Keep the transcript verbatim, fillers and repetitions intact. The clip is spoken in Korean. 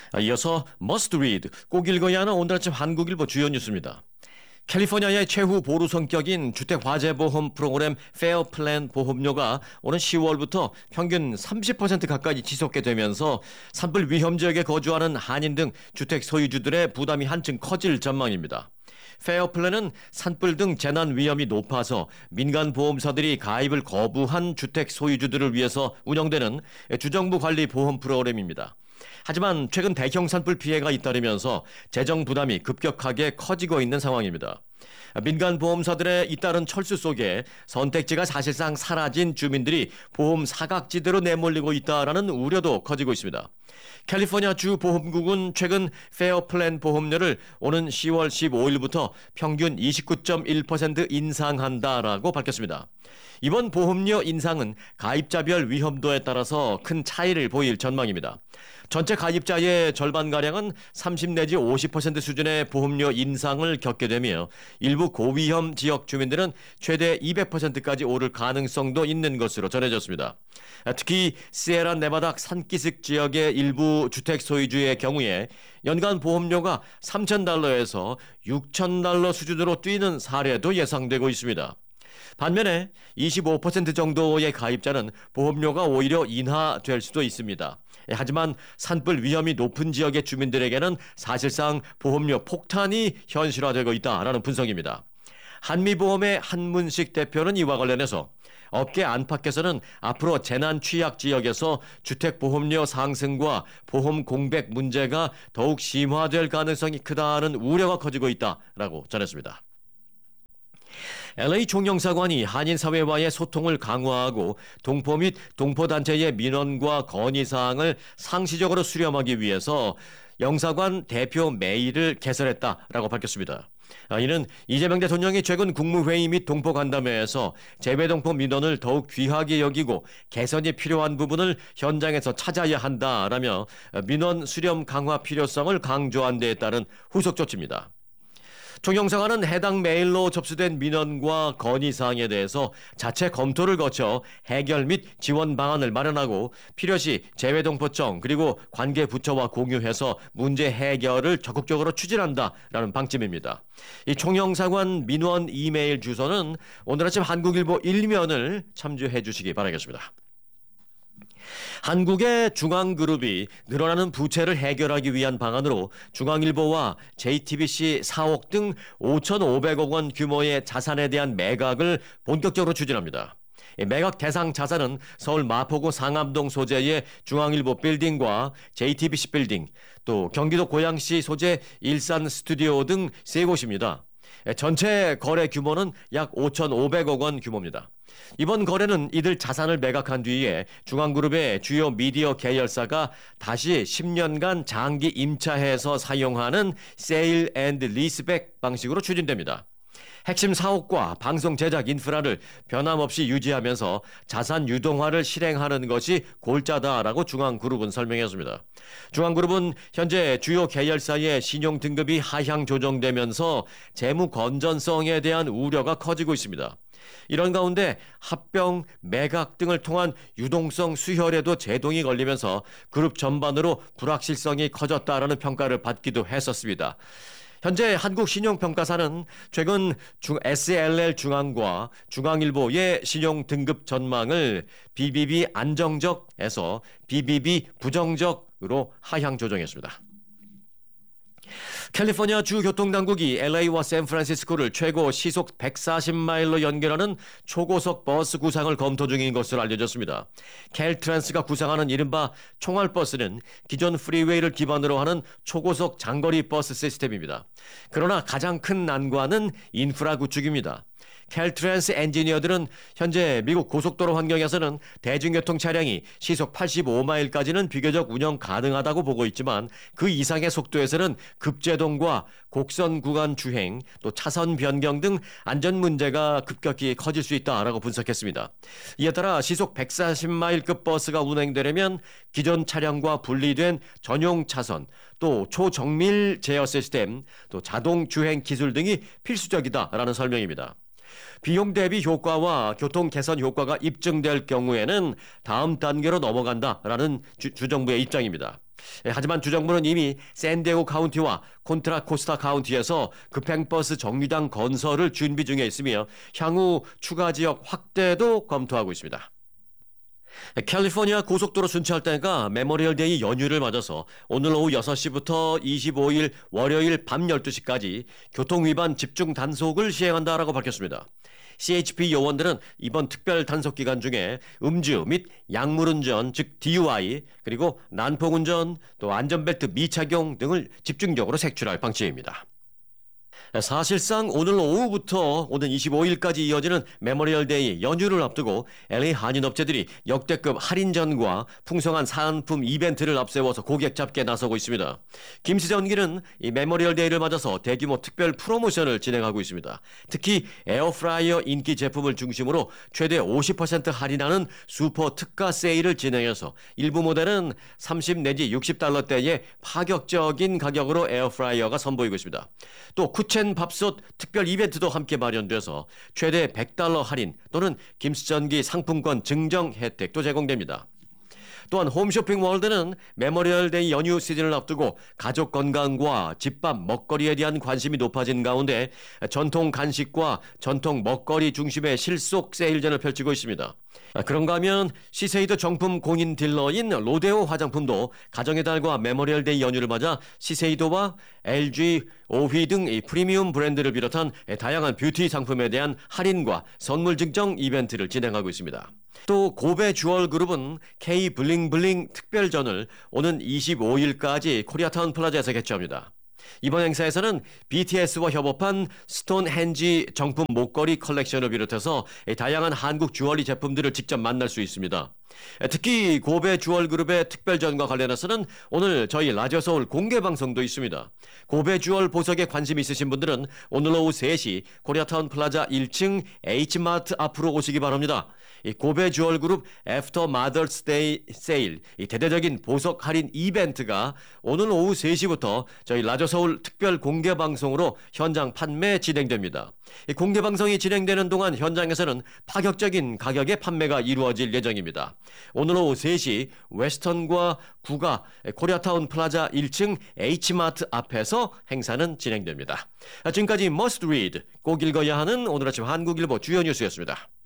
아, 이어서 must read, 꼭 읽어야 하는 오늘 아침 한국일보 주요 뉴스입니다. 캘리포니아의 최후 보루 성격인 주택화재보험 프로그램 페어 플랜 보험료가 오는 시월부터 평균 삼십 퍼센트 가까이 치솟게 되면서 산불 위험 지역에 거주하는 한인 등 주택 소유주들의 부담이 한층 커질 전망입니다. 페어 플랜은 산불 등 재난 위험이 높아서 민간 보험사들이 가입을 거부한 주택 소유주들을 위해서 운영되는 주정부 관리 보험 프로그램입니다. 하지만 최근 대형 산불 피해가 잇따르면서 재정 부담이 급격하게 커지고 있는 상황입니다. 민간 보험사들의 잇따른 철수 속에 선택지가 사실상 사라진 주민들이 보험 사각지대로 내몰리고 있다라는 우려도 커지고 있습니다. 캘리포니아 주 보험국은 최근 페어 플랜 보험료를 오는 시월 십오일부터 평균 이십구 점 일 퍼센트 인상한다라고 밝혔습니다. 이번 보험료 인상은 가입자별 위험도에 따라서 큰 차이를 보일 전망입니다. 전체 가입자의 절반가량은 삼십 내지 오십 퍼센트 수준의 보험료 인상을 겪게 되며 일부 고위험 지역 주민들은 최대 이백 퍼센트까지 오를 가능성도 있는 것으로 전해졌습니다. 특히 시에라 네바다 산기슭 지역의 일부 주택 소유주의 경우에 연간 보험료가 삼천 달러에서 육천 달러 수준으로 뛰는 사례도 예상되고 있습니다. 반면에 이십오 퍼센트 정도의 가입자는 보험료가 오히려 인하될 수도 있습니다. 하지만 산불 위험이 높은 지역의 주민들에게는 사실상 보험료 폭탄이 현실화되고 있다라는 분석입니다. 한미보험의 한문식 대표는 이와 관련해서 업계 안팎에서는 앞으로 재난 취약 지역에서 주택보험료 상승과 보험 공백 문제가 더욱 심화될 가능성이 크다는 우려가 커지고 있다라고 전했습니다. 엘에이 총영사관이 한인사회와의 소통을 강화하고 동포 및 동포단체의 민원과 건의사항을 상시적으로 수렴하기 위해서 영사관 대표 메일을 개설했다라고 밝혔습니다. 이는 이재명 대통령이 최근 국무회의 및 동포간담회에서 재외동포 민원을 더욱 귀하게 여기고 개선이 필요한 부분을 현장에서 찾아야 한다라며 민원 수렴 강화 필요성을 강조한 데에 따른 후속 조치입니다. 총영사관은 해당 메일로 접수된 민원과 건의사항에 대해서 자체 검토를 거쳐 해결 및 지원 방안을 마련하고 필요시 재외동포청 그리고 관계 부처와 공유해서 문제 해결을 적극적으로 추진한다라는 방침입니다. 이 총영사관 민원 이메일 주소는 오늘 아침 한국일보 일면을 참조해 주시기 바라겠습니다. 한국의 중앙그룹이 늘어나는 부채를 해결하기 위한 방안으로 중앙일보와 제이티비씨 사억 등 오천오백억 원 규모의 자산에 대한 매각을 본격적으로 추진합니다. 매각 대상 자산은 서울 마포구 상암동 소재의 중앙일보 빌딩과 제이티비씨 빌딩, 또 경기도 고양시 소재 일산 스튜디오 등 세 곳입니다. 전체 거래 규모는 약 오천오백억 원 규모입니다. 이번 거래는 이들 자산을 매각한 뒤에 중앙그룹의 주요 미디어 계열사가 다시 십 년간 장기 임차해서 사용하는 세일 앤드 리스백 방식으로 추진됩니다. 핵심 사업과 방송 제작 인프라를 변함없이 유지하면서 자산 유동화를 실행하는 것이 골자다라고 중앙그룹은 설명했습니다. 중앙그룹은 현재 주요 계열사의 신용 등급이 하향 조정되면서 재무 건전성에 대한 우려가 커지고 있습니다. 이런 가운데 합병, 매각 등을 통한 유동성 수혈에도 제동이 걸리면서 그룹 전반으로 불확실성이 커졌다라는 평가를 받기도 했었습니다. 현재 한국신용평가사는 최근 에스엘엘 중앙과 중앙일보의 신용 등급 전망을 비비비 안정적에서 비비비 부정적으로 하향 조정했습니다. 캘리포니아 주 교통당국이 엘에이와 샌프란시스코를 최고 시속 백사십 마일로 연결하는 초고속 버스 구상을 검토 중인 것으로 알려졌습니다. 캘트랜스가 구상하는 이른바 총알버스는 기존 프리웨이를 기반으로 하는 초고속 장거리 버스 시스템입니다. 그러나 가장 큰 난관은 인프라 구축입니다. 캘트랜스 엔지니어들은 현재 미국 고속도로 환경에서는 대중교통 차량이 시속 팔십오 마일까지는 비교적 운영 가능하다고 보고 있지만 그 이상의 속도에서는 급제동과 곡선 구간 주행, 또 차선 변경 등 안전 문제가 급격히 커질 수 있다라고 분석했습니다. 이에 따라 시속 백사십 마일급 버스가 운행되려면 기존 차량과 분리된 전용 차선, 또 초정밀 제어 시스템, 또 자동 주행 기술 등이 필수적이다라는 설명입니다. 비용 대비 효과와 교통 개선 효과가 입증될 경우에는 다음 단계로 넘어간다라는 주, 주정부의 입장입니다. 예, 하지만 주정부는 이미 샌디에고 카운티와 콘트라코스타 카운티에서 급행버스 정류장 건설을 준비 중에 있으며 향후 추가 지역 확대도 검토하고 있습니다. 캘리포니아 고속도로 순찰대가 메모리얼 데이 연휴를 맞아서 오늘 오후 여섯 시부터 이십오일 월요일 밤 열두 시까지 교통위반 집중 단속을 시행한다라고 밝혔습니다. 씨에이치피 요원들은 이번 특별 단속 기간 중에 음주 및 약물운전, 즉 디유아이, 그리고 난폭운전, 또 안전벨트 미착용 등을 집중적으로 색출할 방침입니다. 사실상 오늘 오후부터 오는 이십오일까지 이어지는 메모리얼 데이 연휴를 앞두고 엘에이 한인업체들이 역대급 할인전과 풍성한 사은품 이벤트를 앞세워서 고객 잡기에 나서고 있습니다. 김치전기는 이 메모리얼 데이를 맞아서 대규모 특별 프로모션을 진행하고 있습니다. 특히 에어프라이어 인기 제품을 중심으로 최대 오십 퍼센트 할인하는 슈퍼 특가 세일을 진행해서 일부 모델은 삼십 내지 육십 달러대의 파격적인 가격으로 에어프라이어가 선보이고 있습니다. 또 쿠첸 밥솥 특별 이벤트도 함께 마련돼서 최대 백 달러 할인 또는 김치전기 상품권 증정 혜택도 제공됩니다. 또한 홈쇼핑 월드는 메모리얼 데이 연휴 시즌을 앞두고 가족 건강과 집밥 먹거리에 대한 관심이 높아진 가운데 전통 간식과 전통 먹거리 중심의 실속 세일전을 펼치고 있습니다. 그런가 하면 시세이도 정품 공인 딜러인 로데오 화장품도 가정의 달과 메모리얼 데이 연휴를 맞아 시세이도와 엘지, 오휘 등 프리미엄 브랜드를 비롯한 다양한 뷰티 상품에 대한 할인과 선물 증정 이벤트를 진행하고 있습니다. 또 고베 주얼 그룹은 K 블링블링 특별전을 오는 이십오일까지 코리아타운 플라자에서 개최합니다. 이번 행사에서는 비티에스와 협업한 스톤헨지 정품 목걸이 컬렉션을 비롯해서 다양한 한국 주얼리 제품들을 직접 만날 수 있습니다. 특히 고베 주얼 그룹의 특별전과 관련해서는 오늘 저희 라디오 서울 공개 방송도 있습니다. 고베 주얼 보석에 관심 있으신 분들은 오늘 오후 세 시 코리아타운 플라자 일 층 H마트 앞으로 오시기 바랍니다. 이 고베 주얼 그룹 애프터 마더스 데이 세일, 이 대대적인 보석 할인 이벤트가 오늘 오후 세 시부터 저희 라디오 서울 특별 공개 방송으로 현장 판매 진행됩니다. 이 공개 방송이 진행되는 동안 현장에서는 파격적인 가격의 판매가 이루어질 예정입니다. 오늘 오후 세 시 웨스턴과 구가 코리아타운 플라자 일 층 H마트 앞에서 행사는 진행됩니다. 지금까지 Must Read, 꼭 읽어야 하는 오늘 아침 한국일보 주요 뉴스였습니다.